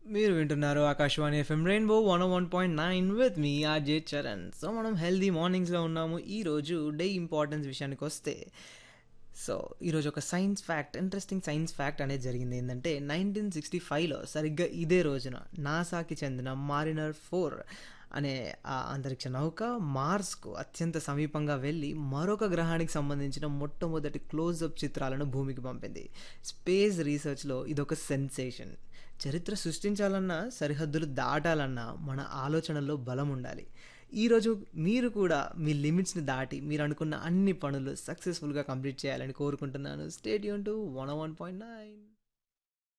మీరు వింటున్నారు Akashvani FM rainbow 101.9 with me RJ Charan. So మనం హెల్దీ మార్నింగ్స్లో ఉన్నాము. ఈరోజు డే ఇంపార్టెన్స్ విషయానికి వస్తే, సో ఈరోజు ఒక science fact, interesting science fact అనేది జరిగింది. ఏంటంటే 1965లో సరిగ్గా ఇదే రోజున నాసాకి చెందిన మారినర్ 4 అనే ఆ అంతరిక్ష నౌక మార్స్కు అత్యంత సమీపంగా వెళ్ళి మరొక గ్రహానికి సంబంధించిన మొట్టమొదటి క్లోజప్ చిత్రాలను భూమికి పంపింది. స్పేస్ రీసెర్చ్లో ఇదొక సెన్సేషన్. చరిత్ర సృష్టించాలన్నా, సరిహద్దులు దాటాలన్నా మన ఆలోచనల్లో బలం ఉండాలి. ఈరోజు మీరు కూడా మీ లిమిట్స్ని దాటి మీరు అనుకున్న అన్ని పనులు సక్సెస్ఫుల్గా కంప్లీట్ చేయాలని కోరుకుంటున్నాను. Stay tune to 101.9.